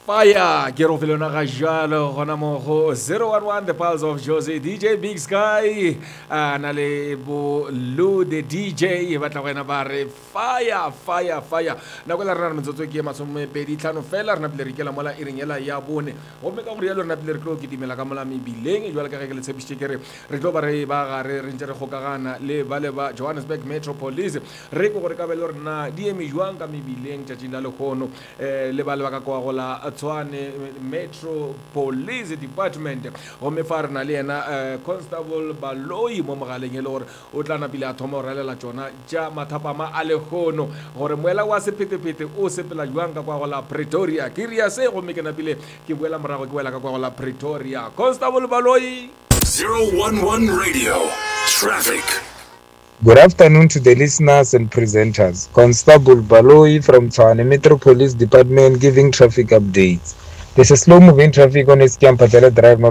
Fire, ke ro felona ga jalo gona mo go 011 the pulse of Jose DJ Big Sky na le bo lo the DJ ba tla gona ba re fire na go la rena metsotso ke masome pedi tlhano fela rena pele re kela mola irengela ya bone go me ka go rialo rena pele re tlo ke dimela ka mola mebileng e jwale ka ge le tsebishe ke re tlo ba re ba ga re ntse re gokagana le ba Johannesburg Metro Police re go gore ka be le rena di eme jwang ka mebileng tša tšina le gono le ba ka kwa go la Tshwane Metro Police Department go me fa rena le yena Constable Baloi mo mogaleng e le gore o tla napile a thoma go relela tsona tša mathapama a legono gore moela wa sephetephete o sepela jwang ka kwa go la Pretoria ke ria se go me ke napile ke boela morago ke boela ka kwa go la Pretoria. Constable Baloi. 011 Radio Traffic. Good afternoon to the listeners and presenters. Constable Baloi from Tshwane Metro Police Department giving traffic updates. There's a slow-moving traffic on Eskiampatela Drive.